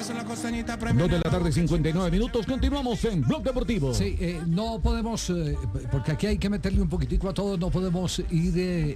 2 de la tarde, 59 minutos. Continuamos en Blog Deportivo. Sí, no podemos, porque aquí hay que meterle un poquitico a todos, no podemos ir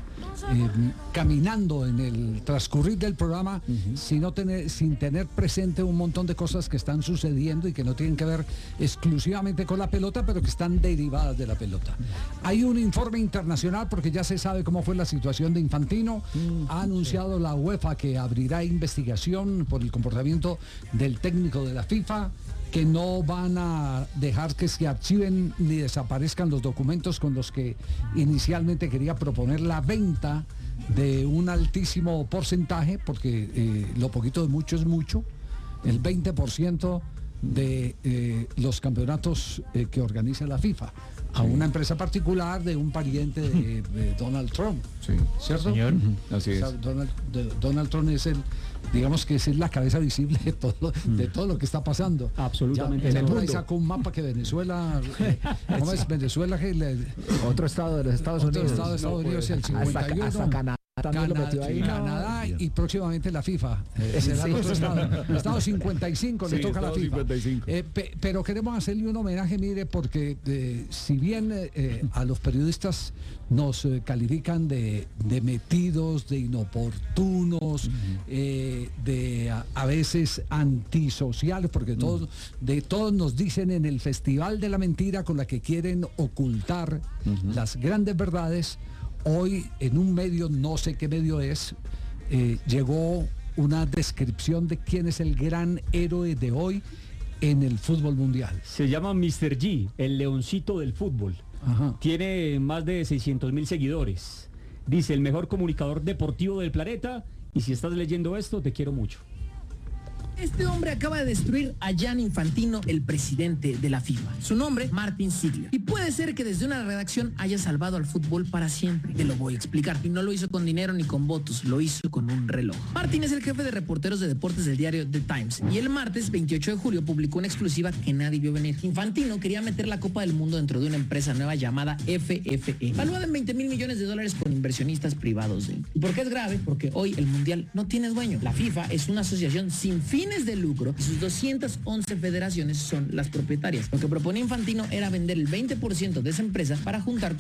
caminando en el transcurrir del programa sin tener presente un montón de cosas que están sucediendo y que no tienen que ver exclusivamente con la pelota, pero que están derivadas de la pelota. Hay un informe internacional porque ya se sabe cómo fue la situación de Infantino. Ha anunciado la UEFA que abrirá investigación por el comportamiento del técnico de la FIFA, que no van a dejar que se archiven ni desaparezcan los documentos con los que inicialmente quería proponer la venta de un altísimo porcentaje, porque lo poquito de mucho es mucho, el 20% de los campeonatos que organiza la FIFA a una empresa particular de un pariente de Donald Trump. Sí, ¿cierto? señor. Así es. O sea, Donald Trump es digamos que es la cabeza visible de todo lo que está pasando. Absolutamente. Ya, ahí sacó un mapa que Venezuela, ¿cómo es Venezuela? Otro estado de los Estados Unidos. Otro estado de Estados Unidos, el 51. Hasta Canadá también lo metió ahí. Canadá y próximamente la FIFA. Será el otro estado. El estado 55 le toca a la FIFA. Pero queremos hacerle un homenaje, mire, porque si bien a los periodistas nos califican de metidos, de inoportunos, de a veces antisociales, porque de todos nos dicen en el Festival de la Mentira con la que quieren ocultar las grandes verdades. Hoy en un medio, no sé qué medio es, llegó una descripción de quién es el gran héroe de hoy en el fútbol mundial. Se llama Mr. G, el leoncito del fútbol. Ajá. Tiene más de 600,000 seguidores. Dice, el mejor comunicador deportivo del planeta, y si estás leyendo esto, te quiero mucho. Este hombre acaba de destruir a Gianni Infantino, el presidente de la FIFA. Su nombre, Martin Ziegler. Y puede ser que desde una redacción haya salvado al fútbol para siempre. Te lo voy a explicar. Y no lo hizo con dinero ni con votos, lo hizo con un reloj. Martin es el jefe de reporteros de deportes del diario The Times. Y el martes 28 de julio publicó una exclusiva que nadie vio venir. Infantino quería meter la Copa del Mundo dentro de una empresa nueva llamada FFE, valuada en $20,000 millones con inversionistas privados. ¿Y por qué es grave? Porque hoy el Mundial no tiene dueño. La FIFA es una asociación sin fines de lucro y sus 211 federaciones son las propietarias. Lo que proponía Infantino era vender el 20% de esa empresa para juntar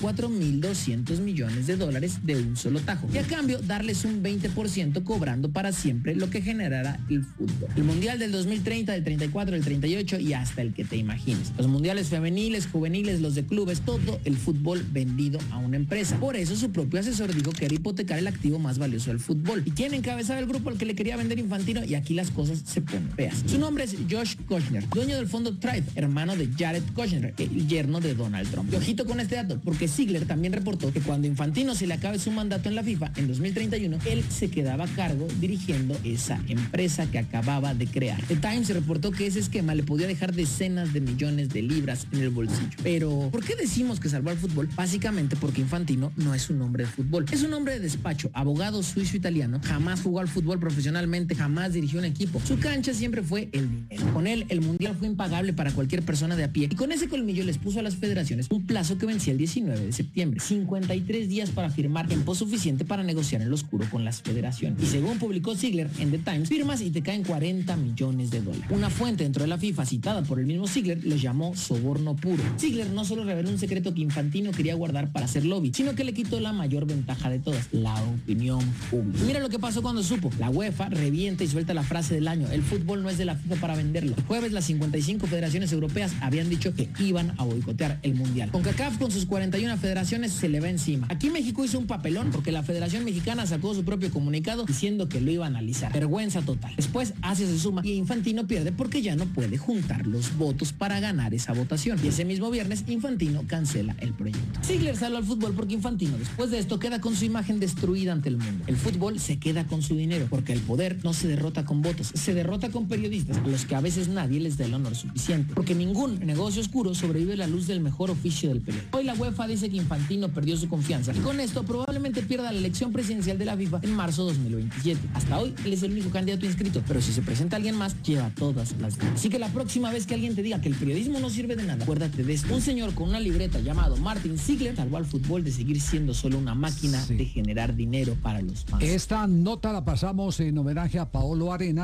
$4,200 millones de un solo tajo y a cambio darles un 20% cobrando para siempre lo que generará el fútbol. El Mundial del 2030, del 34, del 38 y hasta el que te imagines. Los mundiales femeniles, juveniles, los de clubes, todo el fútbol vendido a una empresa. Por eso su propio asesor dijo que era hipotecar el activo más valioso del fútbol. ¿Y quién encabezaba el grupo al que le quería vender Infantino? Y aquí las cosas se ponen feas. Su nombre es Josh Kushner, dueño del fondo Thrive, hermano de Jared Kushner, el yerno de Donald Trump. Y ojito con este dato, porque Ziegler también reportó que cuando Infantino se le acabe su mandato en la FIFA en 2031, él se quedaba a cargo dirigiendo esa empresa que acababa de crear. The Times reportó que ese esquema le podía dejar decenas de millones de libras en el bolsillo. Pero, ¿por qué decimos que salvó al fútbol? Básicamente porque Infantino no es un hombre de fútbol. Es un hombre de despacho, abogado suizo-italiano, jamás jugó al fútbol profesionalmente, jamás dirigió un equipo. Su cancha siempre fue el dinero. Con él, el mundial fue impagable para cualquier persona de a pie y con ese colmillo les puso a las federaciones un plazo que vencía el 19 de septiembre. 53 días para firmar, tiempo suficiente para negociar en lo oscuro con las federaciones. Y según publicó Ziegler en The Times, firmas y te caen $40 millones. Una fuente dentro de la FIFA, citada por el mismo Ziegler, lo llamó soborno puro. Ziegler no solo reveló un secreto que Infantino quería guardar para hacer lobby, sino que le quitó la mayor ventaja de todas, la opinión pública. Mira lo que pasó cuando supo. La UEFA revienta y suelta la frase del año: el fútbol no es de la FIFA para venderlo. El jueves las 55 federaciones europeas habían dicho que iban a boicotear el mundial. CONCACAF con sus 41 federaciones se le va encima. Aquí México hizo un papelón porque la Federación Mexicana sacó su propio comunicado diciendo que lo iba a analizar. Vergüenza total. Después Asia se suma y Infantino pierde porque ya no puede juntar los votos para ganar esa votación. Y ese mismo viernes Infantino cancela el proyecto. Ziegler salió al fútbol porque Infantino después de esto queda con su imagen destruida ante el mundo. El fútbol se queda con su dinero porque el poder no se derrota con votos, se derrota con periodistas a los que a veces nadie les da el honor suficiente, porque ningún negocio oscuro sobrevive a la luz del mejor oficio del periodismo. Hoy la UEFA dice que Infantino perdió su confianza y con esto probablemente pierda la elección presidencial de la FIFA en marzo 2027. Hasta hoy él es el único candidato inscrito, pero si se presenta alguien más, lleva todas las ganas. Así que la próxima vez que alguien te diga que el periodismo no sirve de nada, acuérdate de esto. Un señor con una libreta llamado Martin Ziegler salvó al fútbol de seguir siendo solo una máquina de generar dinero para los más. Esta nota la pasamos en homenaje a Paolo Arenas, a quien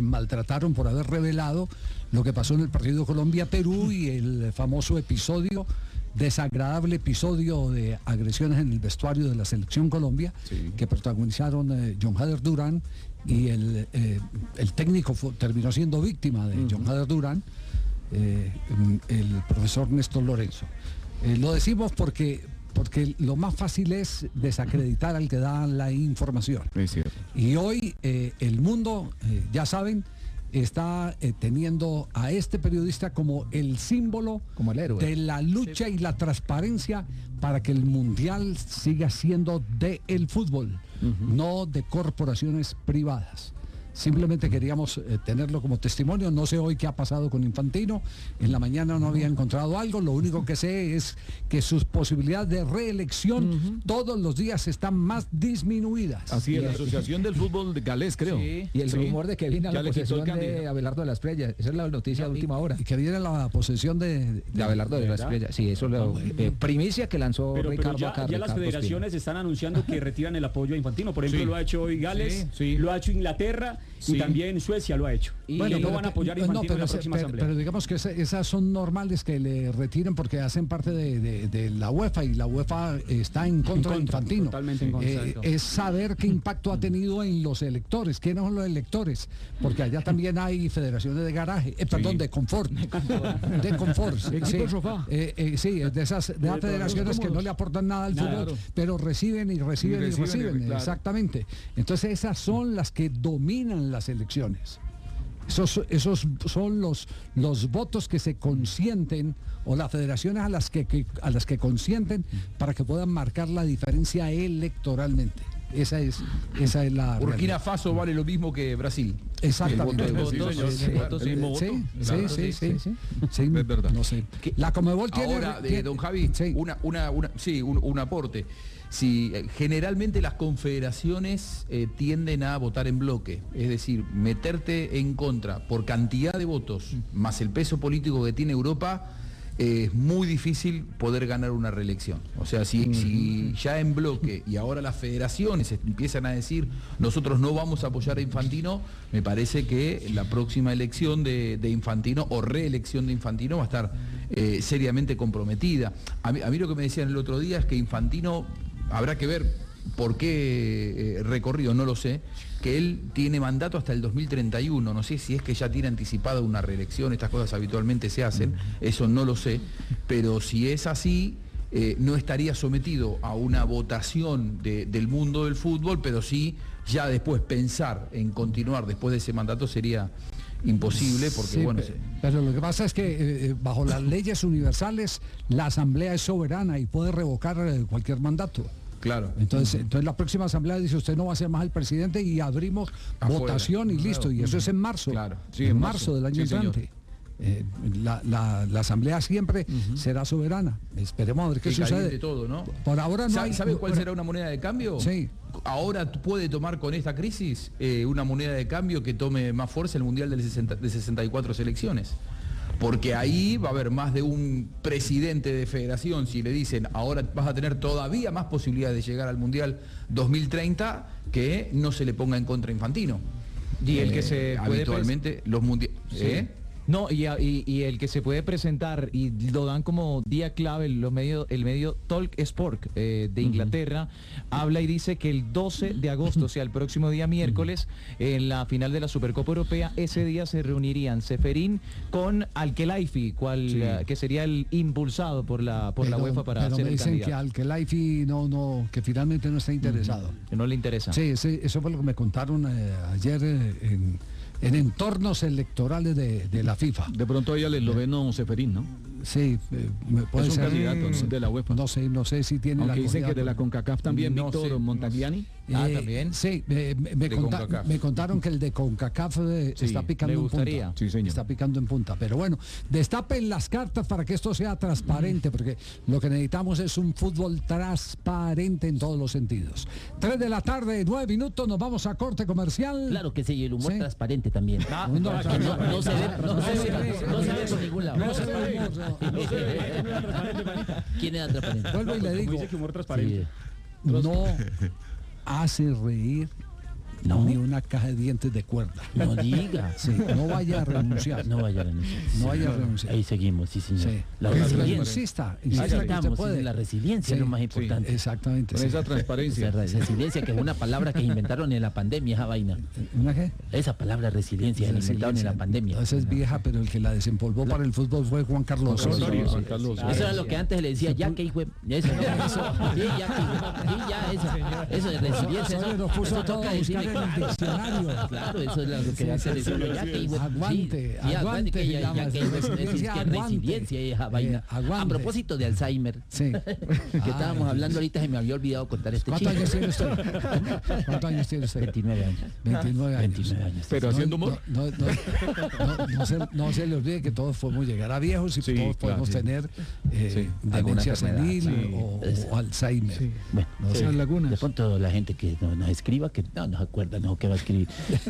maltrataron por haber revelado lo que pasó en el partido Colombia-Perú y el famoso desagradable episodio de agresiones en el vestuario de la selección Colombia, que protagonizaron John Hader Durán, y el técnico terminó siendo víctima de John Hader Durán, el profesor Néstor Lorenzo. Lo decimos porque lo más fácil es desacreditar al que da la información. Es cierto. Y hoy el mundo, ya saben, está teniendo a este periodista como el símbolo, como el héroe de la lucha y la transparencia para que el mundial siga siendo del fútbol, no de corporaciones privadas. Simplemente queríamos tenerlo como testimonio. No sé hoy qué ha pasado con Infantino. En la mañana no había encontrado algo. Lo único que sé es que sus posibilidades de reelección todos los días están más disminuidas. Así es, la Asociación del Fútbol de Galés, creo. Sí. Y el rumor de que viene a la posesión de Abelardo de la Espriella. Esa es la noticia de última hora. Y que viene la posesión de Abelardo de la Espriella. Sí, eso es primicia que lanzó Ricardo ya las federaciones están anunciando que retiran el apoyo a Infantino. Por ejemplo, lo ha hecho hoy Gales, lo ha hecho Inglaterra. Y también Suecia lo ha hecho. Y bueno, no van a apoyar a Infantino en la próxima asamblea. Pero digamos que esas son normales que le retiren porque hacen parte de la UEFA, y la UEFA está en contra de Infantino. Totalmente en contra. Es saber qué impacto ha tenido en los electores. ¿Quiénes son los electores? Porque allá también hay federaciones de garaje, perdón, de confort. De confort. Sí, de esas federaciones que no le aportan nada al fútbol, pero reciben y reciben. Exactamente. Entonces esas son las que dominan las elecciones. Esos son los votos que se consienten, o las federaciones a las que consienten para que puedan marcar la diferencia electoralmente. Esa es la Burkina Faso vale lo mismo que Brasil. Exactamente. Sí, es verdad. No sé. La Conmebol tiene... Ahora, don Javi, un aporte. Sí, generalmente las confederaciones tienden a votar en bloque, es decir, meterte en contra por cantidad de votos más el peso político que tiene Europa. Es muy difícil poder ganar una reelección. O sea, si ya en bloque y ahora las federaciones empiezan a decir nosotros no vamos a apoyar a Infantino, me parece que la próxima elección de Infantino o reelección de Infantino va a estar seriamente comprometida. A mí lo que me decían el otro día es que Infantino, habrá que ver por qué recorrido, no lo sé, que él tiene mandato hasta el 2031, no sé si es que ya tiene anticipada una reelección, estas cosas habitualmente se hacen, eso no lo sé, pero si es así, no estaría sometido a una votación del mundo del fútbol, pero sí ya después pensar en continuar después de ese mandato sería imposible, porque sí, bueno... Pero lo que pasa es que bajo las leyes universales la Asamblea es soberana y puede revocar cualquier mandato. Claro. Entonces la próxima asamblea dice usted no va a ser más el presidente y abrimos votación y listo. Y eso es en marzo. Claro. Sí, en marzo del año entrante. La asamblea siempre será soberana. Esperemos a ver qué sucede. Todo, ¿no? Por ahora no hay... ¿Sabe cuál será una moneda de cambio? Sí. Ahora puede tomar con esta crisis una moneda de cambio que tome más fuerza el Mundial de 64 selecciones. Porque ahí va a haber más de un presidente de federación, si le dicen ahora vas a tener todavía más posibilidades de llegar al Mundial 2030, que no se le ponga en contra Infantino. Y el que se puede habitualmente los mundiales. No, y el que se puede presentar y lo dan como día clave el medio Talk Sport de Inglaterra, habla y dice que el 12 de agosto, o sea, el próximo día miércoles, en la final de la Supercopa Europea, ese día se reunirían Ceferín con Al-Khelaifi, que sería el impulsado por la UEFA para ser el candidato. Pero me dicen que Al-Khelaifi que finalmente no está interesado. Que no le interesa. Sí, eso fue lo que me contaron ayer en entornos electorales de la FIFA. De pronto ella le lo ve Ceferín, ¿no? Sí, puede ser candidato de la UEFA. No sé si tiene. Aunque dicen que de la CONCACAF también, no Víctor sé, Montagliani. También. Sí, me contaron que el de CONCACAF está picando en punta. Sí, señor. Está picando en punta. Pero bueno, destapen las cartas para que esto sea transparente, porque lo que necesitamos es un fútbol transparente en todos los sentidos. 3 de la tarde, 9 minutos, nos vamos a corte comercial. Claro que sí, y el humor transparente también. No se ve por ningún lado. No se ve. ¿Quién era transparente? Vuelvo y le digo. Dice que humor transparente. No hace reír No. Ni una caja de dientes de cuerda. No diga. Sí, no vaya a renunciar. No vaya a renunciar. No vaya a renunciar. Ahí seguimos, sí, señor. Sí. La resiliencia. Insista. La resiliencia es lo más importante. Exactamente. Con esa transparencia. Esa resiliencia, que es una palabra que inventaron en la pandemia, esa vaina. ¿Una qué? Esa palabra resiliencia la inventaron en la pandemia. No, esa es vieja, pero el que la desempolvó para el fútbol fue Juan Carlos Osorio. Eso era lo que antes le decía, ya que hijo. Eso, eso de resiliencia. Eso nos puso todo a buscar en el diccionario. Claro, eso es lo que antes le decía, ya que hijo. Aguante, aguante, ya que resiliencia y esa vaina. A propósito de Alzheimer, que estábamos hablando ahorita, se me había olvidado contar este chiste. ¿Cuántos años tiene usted? 29 años. 29 años. Pero haciendo humor. No se le olvide que todos podemos llegar a viejos y todos podemos tener demencia senil o Alzheimer. Sí. Bueno, no sean lagunas. De pronto la gente que nos escriba, que no nos acuerda, no, que va a escribir.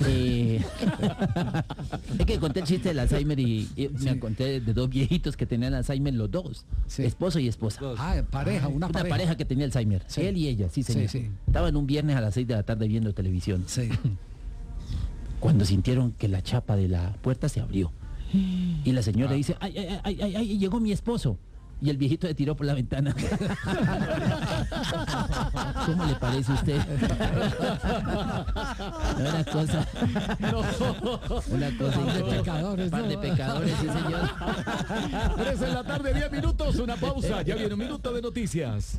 Es que conté el chiste del Alzheimer y me conté de dos viejitos que tenían Alzheimer, los dos, esposo y esposa. Pareja, una pareja que tenía Alzheimer, él y ella, sí señor. Estaban un viernes a las 6 de la tarde viendo televisión. Cuando sintieron que la chapa de la puerta se abrió y la señora dice, ay, llegó mi esposo. Y el viejito se tiró por la ventana. ¿Cómo le parece a usted? Una cosa. Una cosa. Par de pecadores. Par de pecadores, sí, señor. 3 de la tarde, 10 minutos, una pausa. Ya viene un minuto de noticias.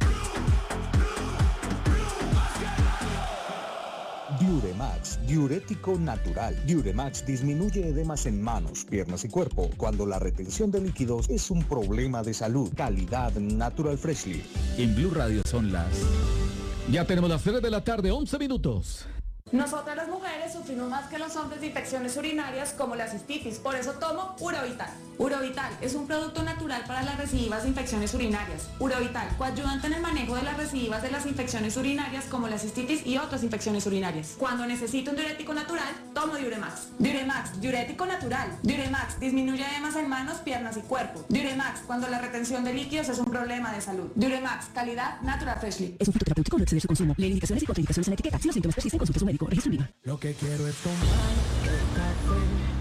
Diuremax, diurético natural. Diuremax disminuye edemas en manos, piernas y cuerpo cuando la retención de líquidos es un problema de salud. Calidad Natural Freshly. En Blue Radio son las... Ya tenemos las 3 de la tarde, 11 minutos. Nosotras las mujeres sufrimos más que los hombres de infecciones urinarias como la cistitis, por eso tomo Urovital. Urovital es un producto natural para las recidivas de infecciones urinarias. Urovital, coayudante en el manejo de las recidivas de las infecciones urinarias como la cistitis y otras infecciones urinarias. Cuando necesito un diurético natural, tomo Diuremax. Diuremax, diurético natural. Diuremax disminuye edemas en manos, piernas y cuerpo. Diuremax, cuando la retención de líquidos es un problema de salud. Diuremax, calidad Natural Freshly. Es un fitoterapéutico, no exceder su consumo. Lee indicaciones y contraindicaciones en la etiqueta. Si los síntomas persisten, consulte a su médico. Registro INVIMA. Lo que quiero es tomar café.